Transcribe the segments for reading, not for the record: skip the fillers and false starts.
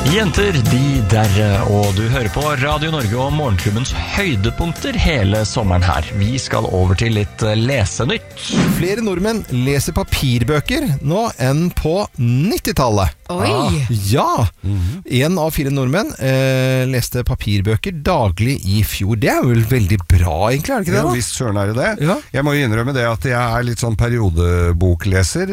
Jenter, de derre, og du hører på Radio Norge og Morgenklubbens høydepunkter hele sommeren her. Vi skal over til litt lesenytt. Flere nordmenn leser papirbøker nå enn på 90-tallet. Oi! Ja! 1 av 4 nordmenn leste papirbøker daglig i fjor. Det er vel veldig bra, egentlig, er det ikke det? Ja, visst søren er det. Ja. Jeg må jo innrømme det at jeg er litt sånn periodebokleser.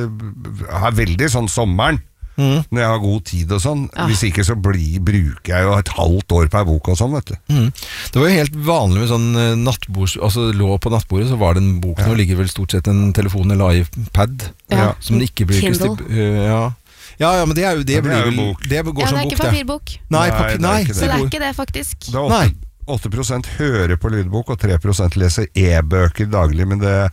Er veldig sånn sommeren. Når jeg har god tid og sånn. Hvis ikke så bruker jeg jo et halvt år per bok og sånn, vet du. Det var jo helt vanlig med sånn nattbords, altså lå på nattbordet så var det en bok. Nå ligger vel stort sett en telefon eller iPad som det ikke brukes til. Ja, men det er jo det blir vel bok. Det går som bok, det er ikke papirbok. Nei, så det er ikke det faktisk. Det er 8% hører på lydbok og 3% leser e-bøker daglig, men det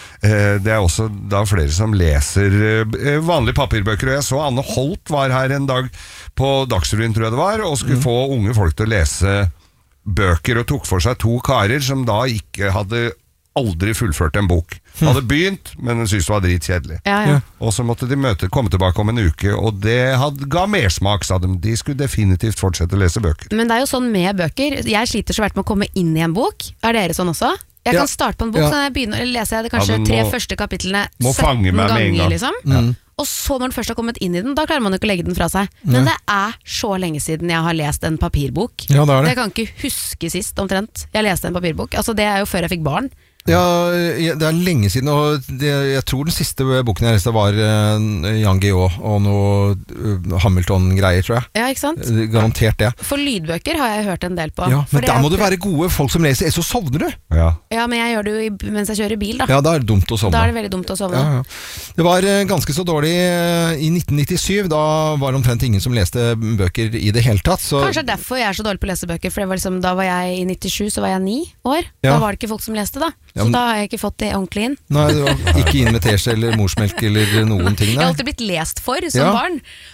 er også da flere som leser vanlige papirbøker. Og jeg så Anne Holt var her en dag på Dagsrevyen, tror jeg det var, og skulle få unge folk til å lese bøker, og tok for seg 2 karer som da ikke hadde aldri fullført en bok. Hadde begynt, men de syntes det var dritkjedelig. Og så måtte de komme tilbake om en uke, og det ga mersmak, sa de. De skulle definitivt fortsette å lese bøker. Men det er jo sånn med bøker. Jeg sliter så hvert med å komme inn i en bok. Er dere sånn også? Jeg kan starte på en bok, så når jeg begynner, leser jeg det kanskje 3 første kapitlene 17 ganger, liksom. Og så når den først har kommet inn i den, da klarer man jo ikke å legge den fra seg. Men det er så lenge siden jeg har lest en papirbok. Ja, det er det. Jeg kan ikke huske sist, omtrent. Jeg leste en papirbok. Altså, det er jo før jeg fikk barn. Ja, det er lenge siden, og jeg tror den siste boken jeg leste var Jan Guillou og noe Hamilton-greier, tror jeg. Ja, ikke sant? Garantert det. For lydbøker har jeg hørt en del på. Ja, men der må du være gode folk som leser, så sovner du. Ja, men jeg gjør det jo mens jeg kjører bil, da. Ja, da er det dumt å sovne. Da er det veldig dumt å sovne. Ja. Det var ganske så dårlig i 1997, da var det omtrent ingen som leste bøker i det hele tatt. Så kanskje derfor jeg er så dårlig på å lese bøker, for det var liksom, da var jeg i 97, så var jeg 9 år. Da var det ikke folk som leste da. Så da har jeg ikke fått det ordentlig inn. Nei, det var ikke inn med teskje eller morsmelk eller noen ting. Jeg har alltid blitt lest for som barn.